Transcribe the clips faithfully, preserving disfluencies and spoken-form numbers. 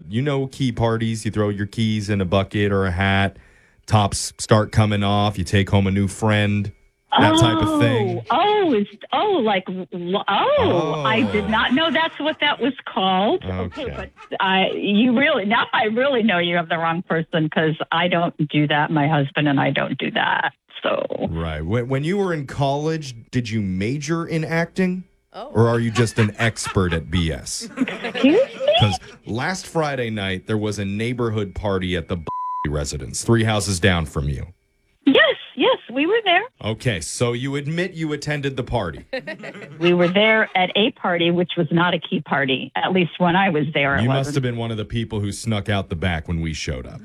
you know key parties. You throw your keys in a bucket or a hat. Tops start coming off. You take home a new friend. That oh, type of thing. Oh, it's, oh, like, oh, Oh. I did not know that's what that was called. Okay. but I, you really, now I really know you have the wrong person because I don't do that. My husband and I don't do that. So. Right. When, when you were in college, did you major in acting? Oh. Or are you just an expert at B S? Excuse me? Because last Friday night, there was a neighborhood party at the residence, three houses down from you. Yes, yes, we were there. Okay, so you admit you attended the party. We were there at a party, which was not a key party. At least when I was there, it You wasn't. must have been one of the people who snuck out the back when we showed up.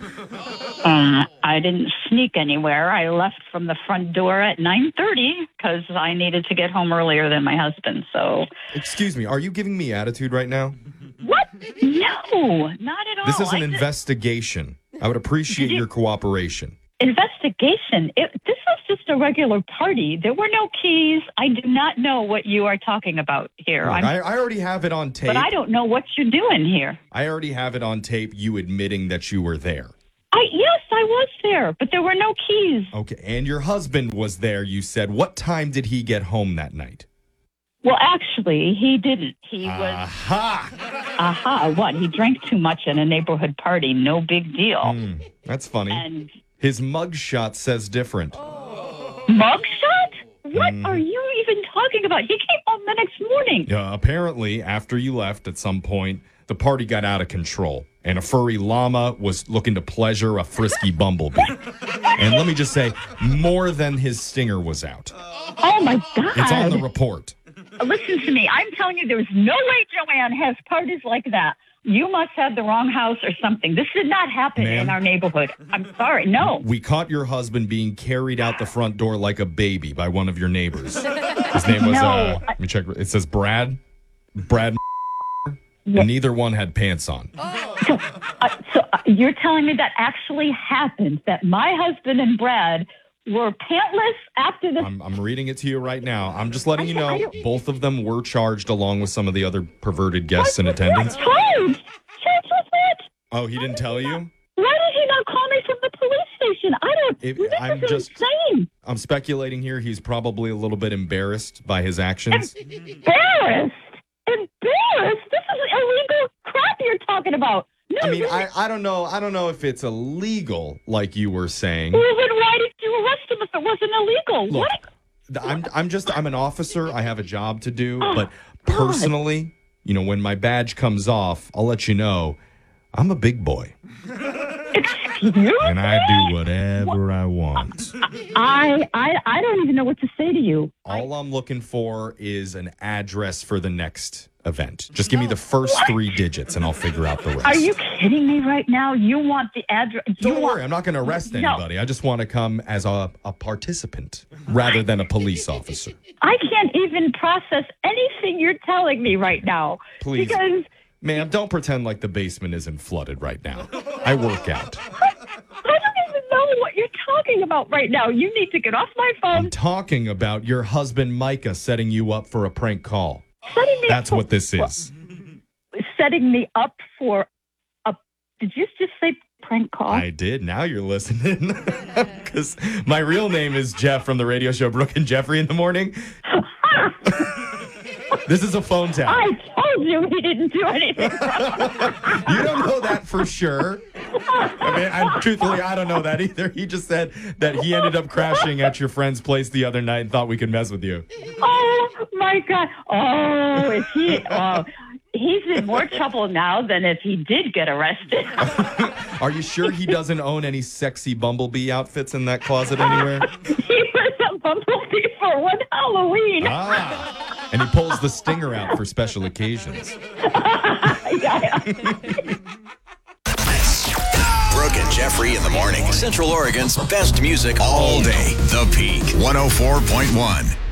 Um, I didn't sneak anywhere. I left from the front door at nine thirty because I needed to get home earlier than my husband. So, Excuse me, are you giving me attitude right now? what? No, not at all. This is an I just- investigation. I would appreciate Did you- your cooperation. investigation. It, this was just a regular party. There were no keys. I do not know what you are talking about here. Look, I'm, I, I already have it on tape. but I don't know what you're doing here. I already have it on tape, you admitting that you were there. I yes, I was there, but there were no keys. Okay, and your husband was there, you said. What time did he get home that night? Well, actually, he didn't. He was Aha! aha. What? He drank too much at a neighborhood party. No big deal. Mm, that's funny. And His mugshot says different. mugshot? What Mm. are you even talking about? He came home the next morning. Uh, apparently, after you left at some point, the party got out of control, and a furry llama was looking to pleasure a frisky bumblebee. And let me just say, more than his stinger was out. Oh my God! It's on the report. Listen to me. I'm telling you, there's no way Joanne has parties like that. You must have the wrong house or something. This did not happen Ma'am? in our neighborhood. I'm sorry. No. We caught your husband being carried out the front door like a baby by one of your neighbors. His name was, No, uh, let me check. It says Brad. Brad. And neither one had pants on. So, uh, so uh, you're telling me that actually happened, that my husband and Brad were pantless after the... I'm, I'm reading it to you right now. I'm just letting you I- I know don't- both of them were charged along with some of the other perverted guests in attendance. Charged? Charged with what? Oh, he didn't tell you? Why did he not call me from the police station? I don't... If- this I'm is just- insane. I'm speculating here. He's probably a little bit embarrassed by his actions. Embarrassed? Embarrassed? This is illegal crap you're talking about. No, I mean, this I, is- I don't know. I don't know if it's illegal, like you were saying. Well, then why did you arrest him if it wasn't illegal? Look, what? I'm I'm just I'm an officer. I have a job to do, Oh, but God. personally, you know, when my badge comes off, I'll let you know I'm a big boy Excuse me? and I do whatever I want. I, I, I don't even know what to say to you. All I'm looking for is an address for the next event. Just give me the first three digits and I'll figure out the rest. Are you kidding me right now? You want the address? You Don't want, worry, I'm not going to arrest No. anybody. I just want to come as a, a participant rather than a police officer. I can't even process anything you're telling me right now. Please. Because Ma'am, don't pretend like the basement isn't flooded right now. I work out. I don't even know what you're talking about right now. You need to get off my phone. I'm talking about your husband Micah setting you up for a prank call. Setting me That's up what this is. setting me up for a. Did you just say prank call? I did. Now you're listening. Because my real name is Jeff from the radio show Brooke and Jeffrey in the Morning. This is a phone tap. I told you he didn't do anything. You don't know that for sure. I mean, I, truthfully, I don't know that either. He just said that he ended up crashing at your friend's place the other night and thought we could mess with you. Oh my God! Oh, is he? Oh, he's in more trouble now than if he did get arrested. Are you sure he doesn't own any sexy bumblebee outfits in that closet anywhere? He was a bumblebee for one Halloween. Ah, and he pulls the stinger out for special occasions. Yeah. Brooke and Jeffrey in the morning. Central Oregon's best music all day. The Peak one oh four point one.